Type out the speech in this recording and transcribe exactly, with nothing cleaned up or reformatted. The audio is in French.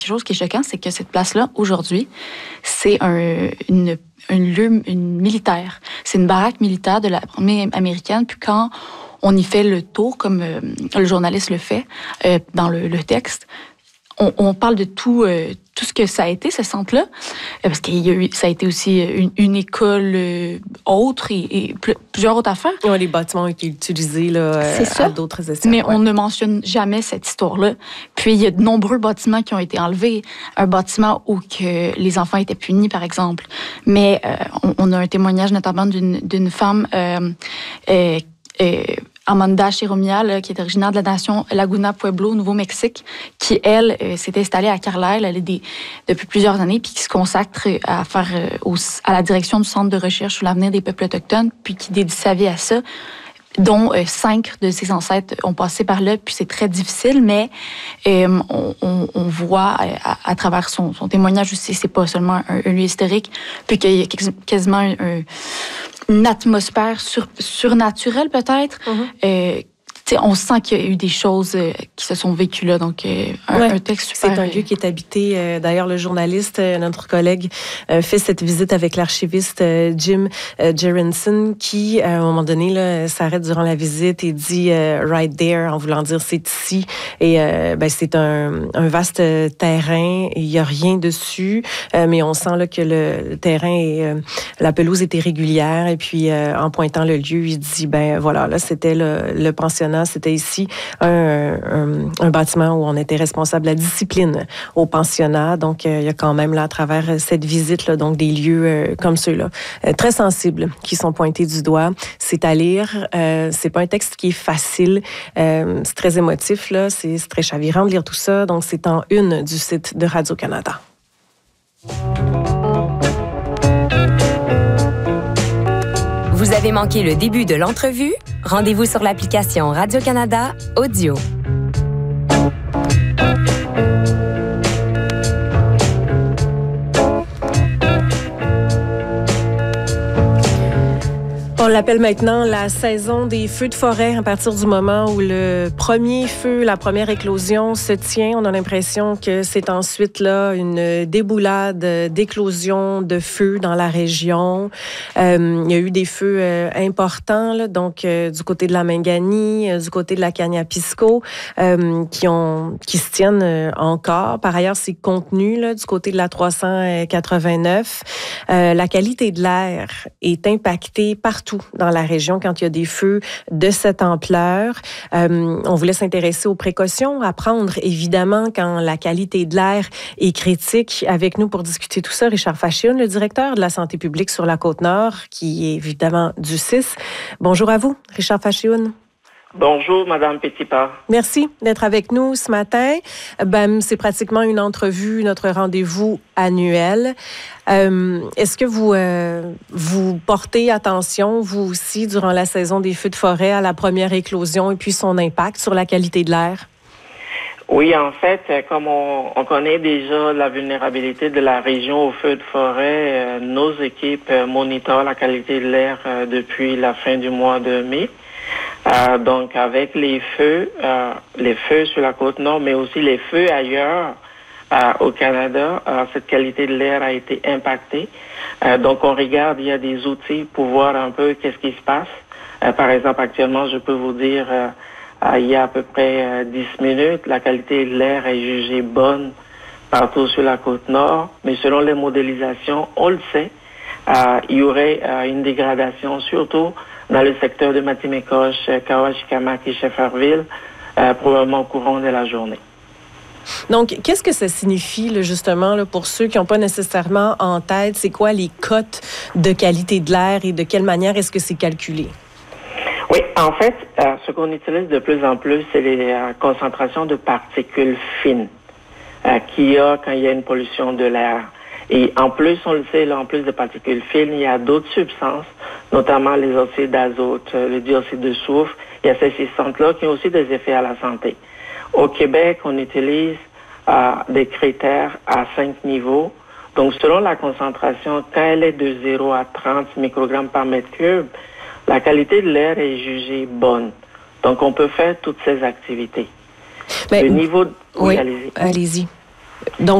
Quelque chose qui est choquant, c'est que cette place-là, aujourd'hui, c'est un, une, une lieu une militaire. C'est une baraque militaire de l'armée américaine. Puis quand on y fait le tour, comme euh, le journaliste le fait euh, dans le, le texte, on, on parle de tout, euh, tout ce que ça a été, ce centre-là. Euh, parce qu'il y a eu, ça a été aussi une, une école euh, autre et, et pl- plusieurs autres affaires. Oui, les bâtiments ont été utilisés là, euh, à d'autres essais. Mais ouais. on ne mentionne jamais cette histoire-là. Puis, il y a de nombreux bâtiments qui ont été enlevés. Un bâtiment où que les enfants étaient punis, par exemple. Mais euh, on, on a un témoignage notamment d'une, d'une femme... Euh, euh, euh, Amanda Cheromial, qui est originaire de la nation Laguna Pueblo, au Nouveau-Mexique, qui, elle, euh, s'est installée à Carlisle elle est des, depuis plusieurs années, puis qui se consacre à faire euh, au, à la direction du Centre de recherche sur l'avenir des peuples autochtones, puis qui dédie sa vie à ça, dont euh, cinq de ses ancêtres ont passé par là, puis c'est très difficile, mais euh, on, on, on voit euh, à, à travers son, son témoignage aussi, c'est pas seulement un, un lieu historique, puis qu'il y a quasiment un, un une atmosphère sur, surnaturelle, peut-être. Mm-hmm. Euh, on sent qu'il y a eu des choses euh, qui se sont vécues là. Donc, euh, un, ouais, un texte super... C'est un lieu qui est habité. Euh, d'ailleurs, le journaliste, euh, notre collègue, euh, fait cette visite avec l'archiviste euh, Jim euh, Jerenson, qui, à un moment donné, là, s'arrête durant la visite et dit euh, « right there », en voulant dire « c'est ici ». Et euh, ben, c'est un, un vaste terrain. Il n'y a rien dessus, euh, mais on sent là, que le, le terrain et euh, la pelouse est irrégulière. Et puis, euh, en pointant le lieu, il dit « ben voilà, là, c'était le, le pensionnat. C'était ici un, un, un bâtiment où on était responsable de la discipline au pensionnat. Donc, euh, il y a quand même là, à travers cette visite, là, donc des lieux euh, comme ceux-là, euh, très sensibles, qui sont pointés du doigt. C'est à lire. Euh, c'est pas un texte qui est facile. Euh, c'est très émotif, là. C'est, c'est très chavirant de lire tout ça. Donc, c'est en une du site de Radio-Canada. Vous avez manqué le début de l'entrevue? Rendez-vous sur l'application Radio-Canada Audio. On l'appelle maintenant la saison des feux de forêt à partir du moment où le premier feu, la première éclosion se tient. On a l'impression que c'est ensuite là une déboulade d'éclosions de feux dans la région. Euh, il y a eu des feux euh, importants, là, donc euh, du côté de la Mingani, euh, du côté de la Kaniapisco, euh, qui ont qui se tiennent euh, encore. Par ailleurs, c'est contenu là, du côté de la trois cent quatre-vingt-neuf. Euh, la qualité de l'air est impactée partout dans la région quand il y a des feux de cette ampleur. Euh, on voulait s'intéresser aux précautions à prendre, évidemment, quand la qualité de l'air est critique. Avec nous pour discuter tout ça, Richard Fachioun, le directeur de la santé publique sur la Côte-Nord, qui est évidemment du C I S. Bonjour à vous, Richard Fachioun. Bonjour, Madame Petitpas. Merci d'être avec nous ce matin. Ben, c'est pratiquement une entrevue, notre rendez-vous annuel. Euh, est-ce que vous, euh, vous portez attention, vous aussi, durant la saison des feux de forêt, à la première éclosion et puis son impact sur la qualité de l'air? Oui, en fait, comme on, on connaît déjà la vulnérabilité de la région aux feux de forêt, euh, nos équipes euh, monitorent la qualité de l'air euh, depuis la fin du mois de mai. Euh, donc, avec les feux, euh, les feux sur la Côte-Nord, mais aussi les feux ailleurs euh, au Canada, euh, cette qualité de l'air a été impactée. Euh, donc, on regarde, il y a des outils pour voir un peu qu'est-ce qui se passe. Euh, par exemple, actuellement, je peux vous dire, euh, euh, il y a à peu près euh, dix minutes, la qualité de l'air est jugée bonne partout sur la Côte-Nord, mais selon les modélisations, on le sait, euh, il y aurait euh, une dégradation, surtout dans le secteur de Matimekos, Kawashikamak et Shefferville, euh, probablement au courant de la journée. Donc, qu'est-ce que ça signifie, là, justement, là, pour ceux qui n'ont pas nécessairement en tête, c'est quoi les cotes de qualité de l'air et de quelle manière est-ce que c'est calculé? Oui, en fait, euh, ce qu'on utilise de plus en plus, c'est les euh, concentrations de particules fines euh, qu'il y a quand il y a une pollution de l'air. Et en plus, on le sait, là, en plus de particules fines, il y a d'autres substances, notamment les oxydes d'azote, le dioxyde de soufre. Il y a ces substances-là qui ont aussi des effets à la santé. Au Québec, on utilise euh, des critères à cinq niveaux. Donc, selon la concentration, quand elle est de zéro à trente microgrammes par mètre cube, la qualité de l'air est jugée bonne. Donc, on peut faire toutes ces activités. Mais, le niveau... Oui, oui allez-y. allez-y. Donc,